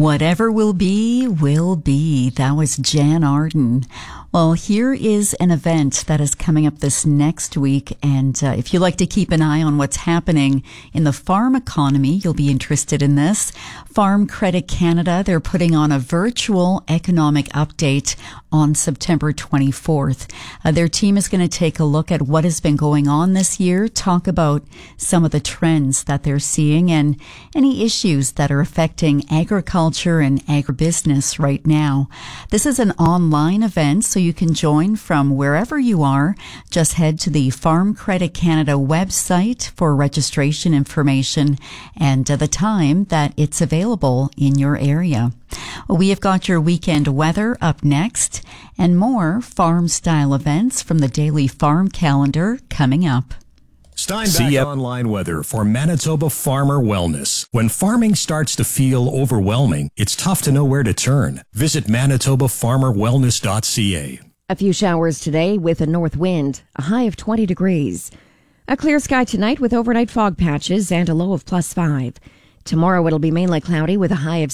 Whatever will be, will be. That was Jan Arden. Well, here is an event that is coming up this next week. And if you like to keep an eye on what's happening in the farm economy, you'll be interested in this. Farm Credit Canada, they're putting on a virtual economic update on September 24th. Their team is going to take a look at what has been going on this year, talk about some of the trends that they're seeing and any issues that are affecting agriculture and agribusiness right now. This is an online event, so you can join from wherever you are. Just head to the Farm Credit Canada website for registration information and the time that it's available in your area. We have got your weekend weather up next and more farm-style events from the Daily Farm Calendar coming up. Steinbach Online Weather for Manitoba Farmer Wellness. When farming starts to feel overwhelming, it's tough to know where to turn. Visit manitobafarmerwellness.ca. A few showers today with a north wind, a high of 20 degrees. A clear sky tonight with overnight fog patches and a low of +5. Tomorrow it'll be mainly cloudy with a high of